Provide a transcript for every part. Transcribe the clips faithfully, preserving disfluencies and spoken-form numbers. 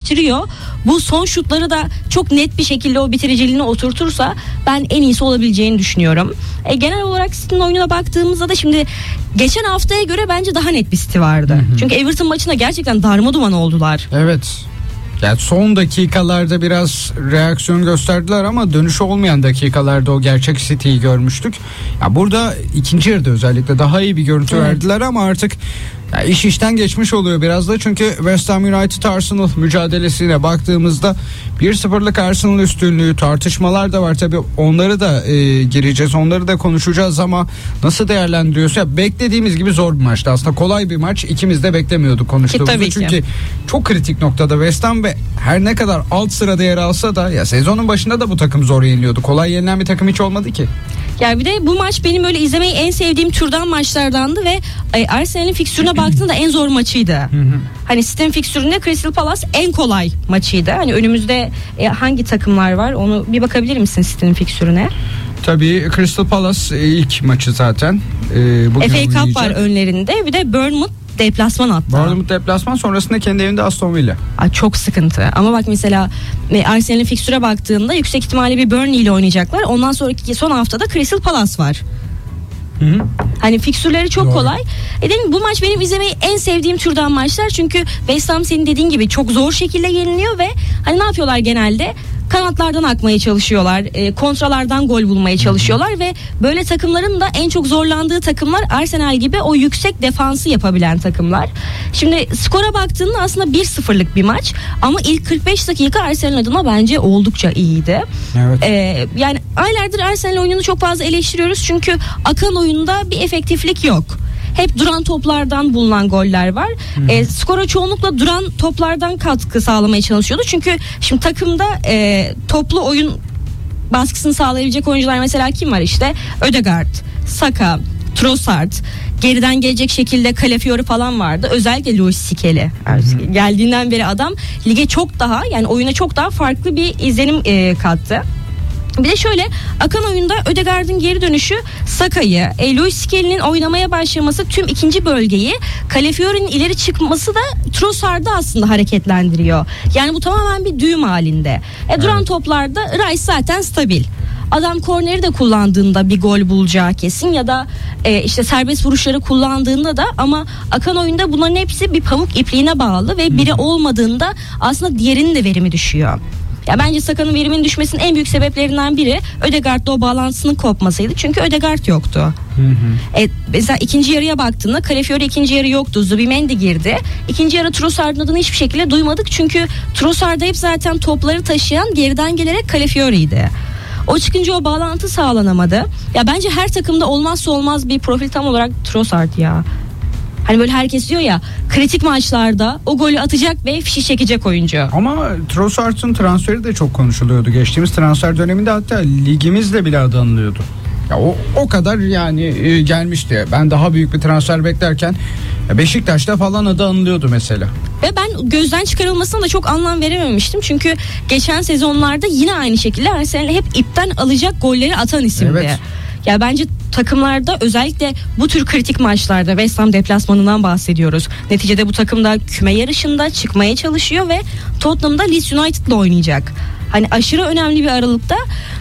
eleştiriyor. Bu son şutları da çok net bir şekilde o bitiriciliğini oturtursa ben en iyisi olabileceğini düşünüyorum. E, genel olarak City'nin oyununa baktığımızda da şimdi geçen haftaya göre bence daha net bir City vardı. Hı hı. Çünkü Everton maçında gerçekten darmaduman oldular. Evet. Yani son dakikalarda biraz reaksiyon gösterdiler ama dönüşü olmayan dakikalarda o gerçek City'yi görmüştük. Ya burada ikinci yarıda özellikle daha iyi bir görüntü evet. verdiler ama artık ya iş işten geçmiş oluyor biraz da, çünkü West Ham United Arsenal mücadelesine baktığımızda bir sıfırlık Arsenal üstünlüğü, tartışmalar da var tabii, onları da e, gireceğiz, onları da konuşacağız ama nasıl değerlendiriyorsun? Ya beklediğimiz gibi zor bir maçtı aslında, kolay bir maç, ikimiz de beklemiyorduk konuştuğumuzda çünkü çok kritik noktada West Ham ve her ne kadar alt sırada yer alsa da ya sezonun başında da bu takım zor yeniliyordu, kolay yenilen bir takım hiç olmadı ki. Ya bir de bu maç benim böyle izlemeyi en sevdiğim türden maçlardandı ve e, Arsenal'in fikstürüne baktığında en zor maçıydı. Hı hı. Hani City'nin fikstüründe Crystal Palace en kolay maçıydı. Hani önümüzde e, hangi takımlar var onu bir bakabilir misin City'nin fikstürüne? Tabii Crystal Palace ilk maçı zaten. E, F A Cup var önlerinde, bir de Bournemouth deplasman hatta. Bournemouth deplasman, sonrasında kendi evinde Aston Villa. Aa, çok sıkıntı. Ama bak mesela e, Arsenal'in fikstüre baktığında yüksek ihtimalle bir Burnley ile oynayacaklar. Ondan sonraki son haftada Crystal Palace var. Hı hı. Hani fikstürleri çok Doğru. kolay. E dedim, bu maç benim izlemeyi en sevdiğim türden maçlar. Çünkü West Ham senin dediğin gibi çok zor şekilde yeniliyor ve hani ne yapıyorlar genelde? Kanatlardan akmaya çalışıyorlar, e, kontralardan gol bulmaya çalışıyorlar ve böyle takımların da en çok zorlandığı takımlar Arsenal gibi o yüksek defansı yapabilen takımlar. Şimdi skora baktığında aslında bir sıfırlık bir maç ama ilk kırk beş dakika Arsenal adına bence oldukça iyiydi. Evet. E, yani aylardır Arsenal oyununu çok fazla eleştiriyoruz çünkü akan oyunda bir efektiflik yok. Hep duran toplardan bulunan goller var. E, skora çoğunlukla duran toplardan katkı sağlamaya çalışıyordu. Çünkü şimdi takımda e, toplu oyun baskısını sağlayabilecek oyuncular mesela kim var işte? Ødegaard, Saka, Trossard, geriden gelecek şekilde Calafiori falan vardı. Özellikle Luis Skelly. Geldiğinden beri adam lige çok daha, yani oyuna çok daha farklı bir izlenim e, kattı. Bir de şöyle, akan oyunda Ødegaard'ın geri dönüşü Saka'yı, e, Luis Skelly'nin oynamaya başlaması tüm ikinci bölgeyi, Calafiori'nin ileri çıkması da Trossard'ı aslında hareketlendiriyor. Yani bu tamamen bir düğüm halinde. E, duran evet. toplarda Rice zaten stabil. Adam korneri de kullandığında bir gol bulacağı kesin ya da e, işte serbest vuruşları kullandığında da, ama akan oyunda bunların hepsi bir pamuk ipliğine bağlı ve biri olmadığında aslında diğerinin de verimi düşüyor. Ya bence Saka'nın veriminin düşmesinin en büyük sebeplerinden biri Ødegaard'la o bağlantısının kopmasıydı. Çünkü Ødegaard yoktu. Hı hı. E, mesela ikinci yarıya baktığında Calafiori ikinci yarı yoktu. Zubimendi girdi. İkinci yarı Trossard'ın adını hiçbir şekilde duymadık. Çünkü Trossard'da hep zaten topları taşıyan, geriden gelerek Calafiori'ydi. O çıkınca o bağlantı sağlanamadı. Ya bence her takımda olmazsa olmaz bir profil tam olarak Trossard ya. Hani böyle herkes diyor ya, kritik maçlarda o golü atacak ve fişi çekecek oyuncu. Ama Trossard'ın transferi de çok konuşuluyordu. Geçtiğimiz transfer döneminde hatta ligimizde bile adı anılıyordu. Ya o, o kadar yani e, gelmişti. Ben daha büyük bir transfer beklerken Beşiktaş'ta falan adı anılıyordu mesela. Ve ben gözden çıkarılmasına da çok anlam verememiştim. Çünkü geçen sezonlarda yine aynı şekilde Arsenal'e hep ipten alacak golleri atan isimdi. Evet. Ya bence takımlarda özellikle bu tür kritik maçlarda, West Ham deplasmanından bahsediyoruz. Neticede bu takım da küme yarışında çıkmaya çalışıyor ve Tottenham'da Leeds United'la oynayacak. Hani aşırı önemli bir aralıkta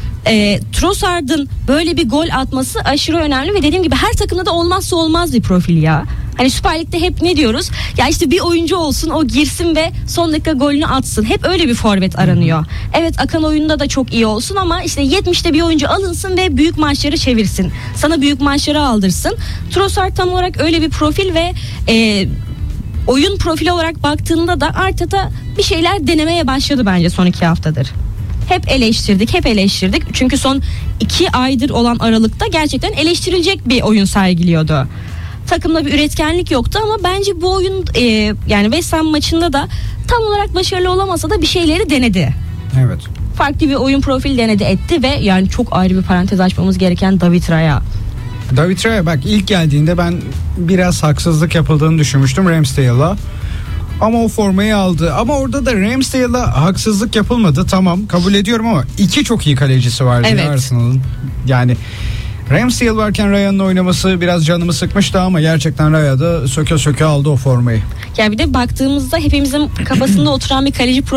e, Trossard'ın böyle bir gol atması aşırı önemli ve dediğim gibi her takımda da olmazsa olmaz bir profil ya. Hani Süper Lig'de hep ne diyoruz? Ya işte bir oyuncu olsun, o girsin ve son dakika golünü atsın. Hep öyle bir forvet aranıyor. Evet, akan oyunda da çok iyi olsun ama işte yetmişte bir oyuncu alınsın ve büyük maçları çevirsin. Sana büyük maçları aldırsın. Trossard tam olarak öyle bir profil ve e, oyun profili olarak baktığında da Arteta bir şeyler denemeye başladı bence son iki haftadır. Hep eleştirdik, hep eleştirdik. Çünkü son iki aydır olan aralıkta gerçekten eleştirilecek bir oyun sergiliyordu. Takımda bir üretkenlik yoktu ama bence bu oyun e, yani West Ham maçında da tam olarak başarılı olamasa da bir şeyleri denedi. Evet. Farklı bir oyun profili denedi etti ve yani çok ayrı bir parantez açmamız gereken David Raya. David Raya bak, ilk geldiğinde ben biraz haksızlık yapıldığını düşünmüştüm Ramsdale'a. Ama o formayı aldı. Ama orada da Ramsdale'a haksızlık yapılmadı. Tamam, kabul ediyorum ama iki çok iyi kalecisi vardı evet. Arsenal'ın. Yani Ramsdale varken Raya'nın oynaması biraz canımı sıkmıştı ama gerçekten Raya da söke söke aldı o formayı. Ya bir de baktığımızda hepimizin kafasında oturan bir kaleci